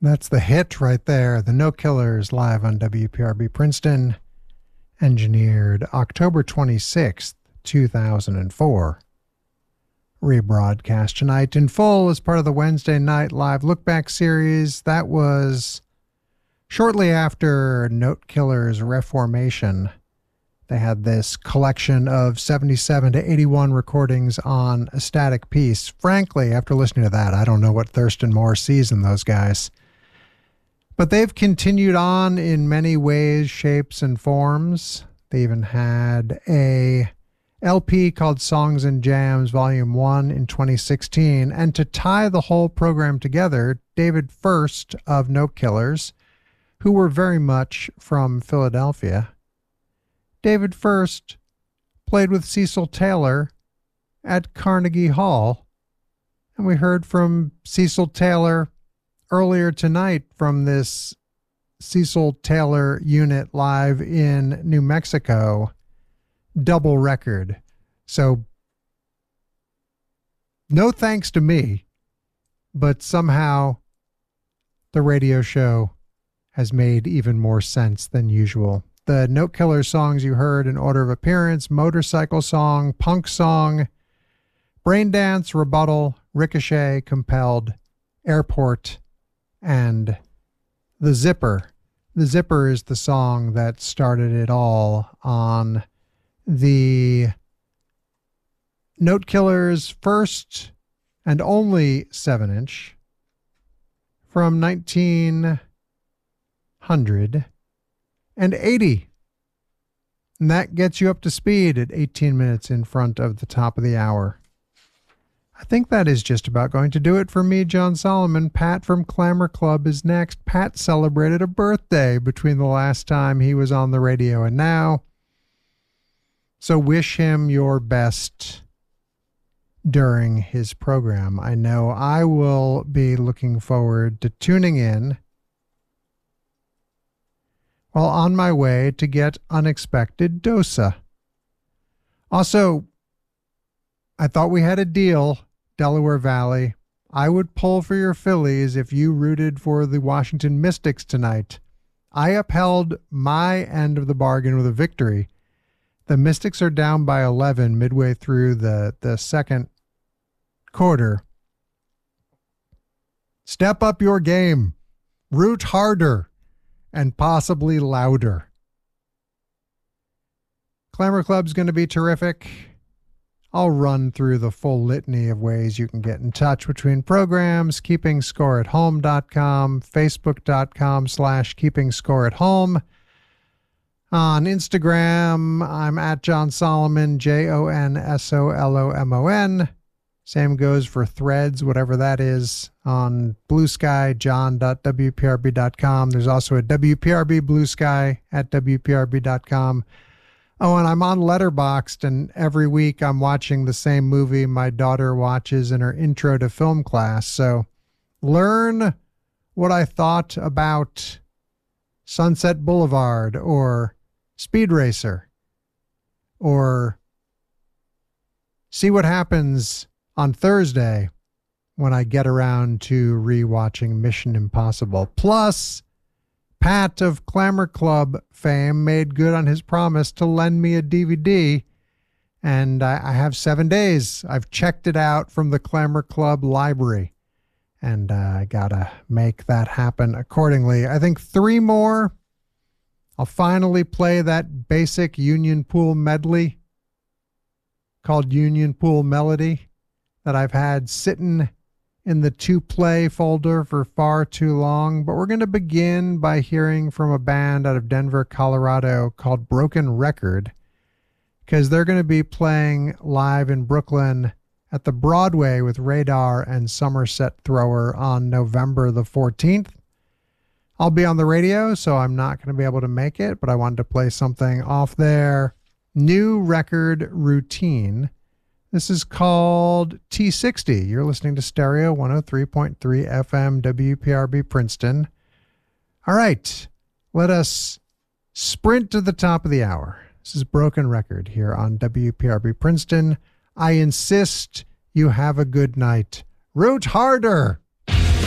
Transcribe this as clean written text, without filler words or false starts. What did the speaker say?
That's the hit right there. The No Killers live on WPRB Princeton, engineered October 26th, 2004. Rebroadcast tonight in full as part of the Wednesday Night Live Look Back series. That was shortly after Note Killers' reformation. They had this collection of 77 to 81 recordings on a static piece. Frankly, after listening to that, I don't know what Thurston Moore sees in those guys. But they've continued on in many ways, shapes, and forms. They even had a LP called Songs and Jams Volume 1 in 2016. And to tie the whole program together, David First of Note Killers, who were very much from Philadelphia, David First played with Cecil Taylor at Carnegie Hall. And we heard from Cecil Taylor earlier tonight from this Cecil Taylor unit live in New Mexico. Double record. So no thanks to me, but somehow the radio show has made even more sense than usual. The Note Killers songs you heard in order of appearance: Motorcycle Song, Punk Song, Brain Dance, Rebuttal, Ricochet, Compelled, Airport, and The Zipper. The Zipper is the song that started it all on the Note Killers' first and only 7-inch from 1980. And that gets you up to speed at 18 minutes in front of the top of the hour. I think that is just about going to do it for me, John Solomon. Pat from Clamor Club is next. Pat celebrated a birthday between the last time he was on the radio and now. So wish him your best during his program. I know I will be looking forward to tuning in while on my way to get unexpected dosa. Also, I thought we had a deal, Delaware Valley. I would pull for your Phillies if you rooted for the Washington Mystics tonight. I upheld my end of the bargain with a victory. The Mystics are down by 11 midway through the second quarter. Step up your game. Root harder and possibly louder. Clamor Club's going to be terrific. I'll run through the full litany of ways you can get in touch between programs: keepingscoreathome.com, facebook.com/keepingscoreathome. On Instagram, I'm at John Solomon, JONSOLOMON. Same goes for Threads, whatever that is. On Blue Sky, john.wprb.com. There's also a WPRB Blue Sky at wprb.com. Oh, and I'm on Letterboxd, and every week I'm watching the same movie my daughter watches in her intro to film class. So learn what I thought about Sunset Boulevard or Speed Racer, or see what happens on Thursday when I get around to rewatching Mission Impossible. Plus, Pat of Clamor Club fame made good on his promise to lend me a DVD, and I have 7 days. I've checked it out from the Clamor Club library, and I gotta make that happen accordingly. I think 3 more. I'll finally play that basic Union Pool medley called Union Pool Melody that I've had sitting in the to-play folder for far too long. But we're going to begin by hearing from a band out of Denver, Colorado called Broken Record, because they're going to be playing live in Brooklyn at the Broadway with Radar and Somerset Thrower on November the 14th. I'll be on the radio, so I'm not going to be able to make it, but I wanted to play something off their new record, Routine. This is called T60. You're listening to Stereo 103.3 FM WPRB Princeton. All right, let us sprint to the top of the hour. This is Broken Record here on WPRB Princeton. I insist you have a good night. Root harder!